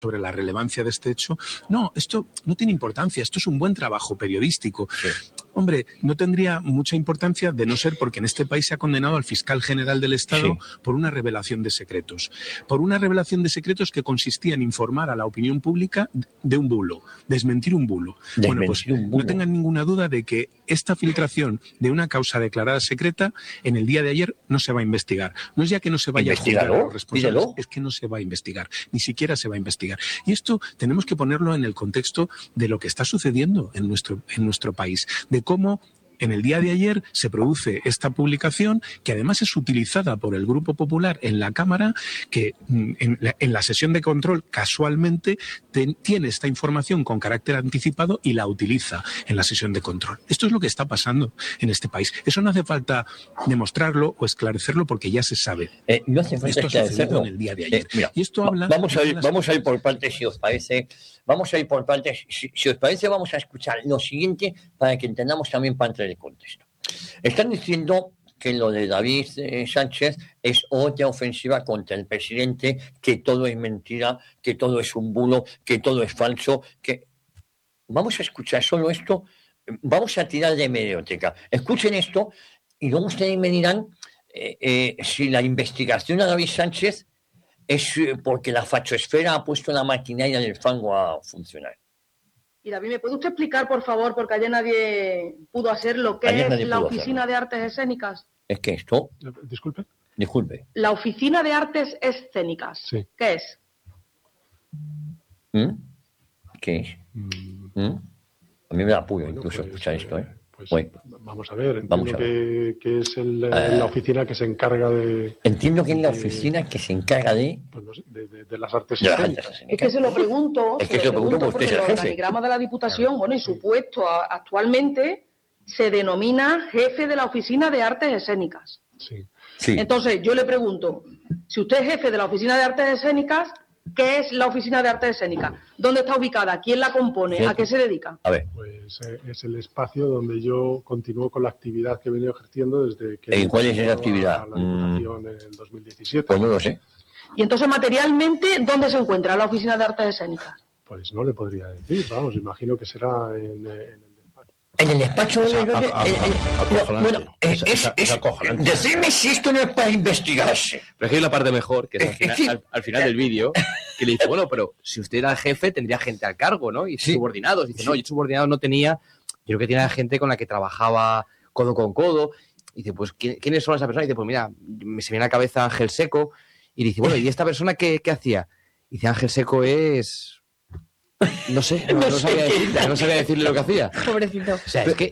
sobre la relevancia de este hecho. No, esto no tiene importancia, esto es un buen trabajo periodístico. Sí. Hombre, no tendría mucha importancia de no ser porque en este país se ha condenado al fiscal general del Estado por una revelación de secretos. Por una revelación de secretos que consistía en informar a la opinión pública de un bulo, desmentir un bulo. Bueno, pues no tengan ninguna duda de que esta filtración de una causa declarada secreta en el día de ayer no se va a investigar. No es ya que no se vaya a juzgar a los responsables, es que no se va a investigar, ni siquiera se va a investigar. Y esto tenemos que ponerlo en el contexto de lo que está sucediendo en nuestro país, de cómo en el día de ayer se produce esta publicación que además es utilizada por el Grupo Popular en la Cámara, que en la sesión de control casualmente tiene esta información con carácter anticipado y la utiliza en la sesión de control. Esto es lo que está pasando en este país. Eso no hace falta demostrarlo o esclarecerlo porque ya se sabe. No hace falta esclarecerlo en el día de ayer. Mira, y esto habla... Vamos a ir por partes, si os parece. Vamos a ir por partes. Si os parece, vamos a escuchar lo siguiente para que entendamos también parte del contexto. Están diciendo que lo de David Sánchez es otra ofensiva contra el presidente, que todo es mentira, que todo es un bulo, que todo es falso, que... Vamos a escuchar solo esto, vamos a tirar de hemeroteca. Escuchen esto y luego ustedes me dirán si la investigación a David Sánchez es porque la fachosfera ha puesto la maquinaria del fango a funcionar. Y David, ¿me puede usted explicar, por favor, porque ayer nadie pudo hacer lo que es la Oficina de Artes Escénicas? Es que esto... Disculpe. La Oficina de Artes Escénicas. Sí. ¿Qué es? ¿Qué es? A mí me da apuro incluso escuchar esto, ¿eh? Pues vamos a ver, entiendo que es la oficina que se encarga de... Entiendo que es la oficina que se encarga de... Pues no sé, de las artes escénicas. Es que se lo pregunto, porque el organigrama de la Diputación, bueno, y su puesto actualmente se denomina jefe de la Oficina de Artes Escénicas. Sí. Entonces, yo le pregunto, si usted es jefe de la Oficina de Artes Escénicas, ¿qué es la Oficina de Artes Escénicas? ¿Dónde está ubicada? ¿Quién la compone? ¿A qué se dedica? A ver. Pues es el espacio donde yo continúo con la actividad que he venido ejerciendo desde que... ¿Y cuál es esa actividad? La Diputación en el 2017. Pues no lo sé. Y entonces, materialmente, ¿dónde se encuentra la Oficina de Artes Escénicas? Pues no le podría decir, vamos, imagino que será en el despacho. Bueno, es acojonante. Decidme si esto no es para investigarse. Pero es que hay la parte mejor, que es al final del vídeo, que le dice, bueno, pero si usted era el jefe, tendría gente al cargo, ¿no? Y subordinados. Dice, no, yo subordinados no tenía, yo creo que tenía gente con la que trabajaba codo con codo. Y dice, pues, ¿quiénes son esas personas? Y dice, pues mira, se viene a la cabeza Ángel Seco. Y dice, bueno, ¿y esta persona qué hacía? Y dice, Ángel Seco es... No sé, no sabía decirle lo que hacía. Pobrecito. O sea, es que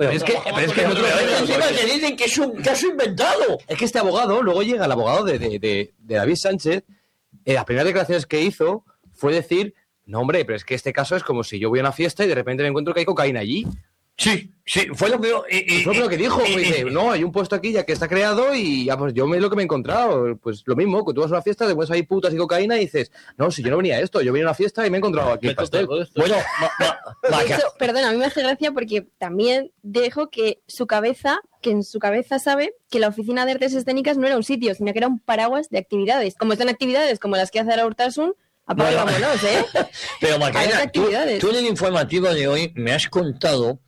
te dicen que es un caso inventado. Es que este abogado, luego llega el abogado de David Sánchez, las primeras declaraciones que hizo fue decir, no hombre, pero es que este caso es como si yo voy a una fiesta y de repente me encuentro que hay cocaína allí. Sí, fue lo que... fue lo que dijo, dice, no, hay un puesto aquí ya que está creado y ya pues yo me lo que me he encontrado, pues lo mismo, que tú vas a una fiesta, después hay putas y cocaína y dices, no, si yo no venía a esto, yo venía a una fiesta y me he encontrado aquí el pastel. Bueno, perdona, a mí me hace gracia porque también dejo que en su cabeza sabe que la Oficina de Artes Escénicas no era un sitio, sino que era un paraguas de actividades, como están actividades como las que hace Ara Urtasun. Vámonos, ¿eh? Pero Macarena, tú en el informativo de hoy me has contado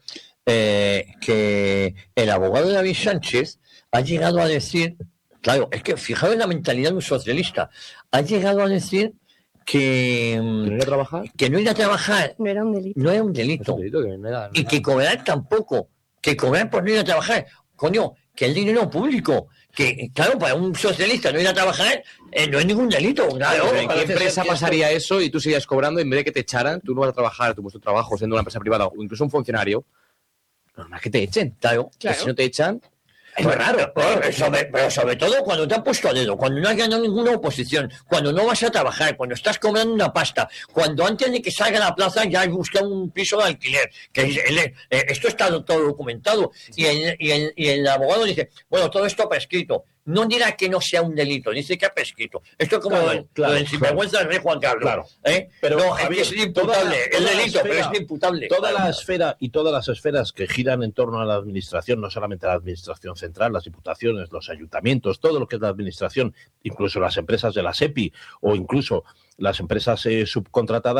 que el abogado de David Sánchez ha llegado a decir, claro, es que fijaos en la mentalidad de un socialista, ha llegado a decir que no ir a trabajar, no era un delito. No era un delito. Y que cobrar tampoco, que cobrar por no ir a trabajar. Coño, que el dinero público, que claro, para un socialista no ir a trabajar no es ningún delito. Claro, ¿en qué empresa pasaría eso y tú seguías cobrando en vez de que te echaran? Tú no vas a trabajar, tu puesto de trabajo siendo una empresa privada o incluso un funcionario. Normal que te echen. Claro. Si no te echan, es muy raro. Pero sobre todo cuando te han puesto a dedo, cuando no has ganado ninguna oposición, cuando no vas a trabajar, cuando estás cobrando una pasta, cuando antes de que salga a la plaza ya has buscado un piso de alquiler. Esto está todo documentado. Y el abogado dice, bueno, todo esto prescrito. no dirá que no sea un delito, dice que ha prescrito. Esto es como lo del sinvergüenza del rey Juan Carlos. Claro. Pero no, es imputable, el delito, pero es imputable. Toda la esfera y todas las esferas que giran en torno a la administración, no solamente la administración central, las diputaciones, los ayuntamientos, todo lo que es la administración, incluso las empresas de la SEPI o incluso las empresas subcontratadas,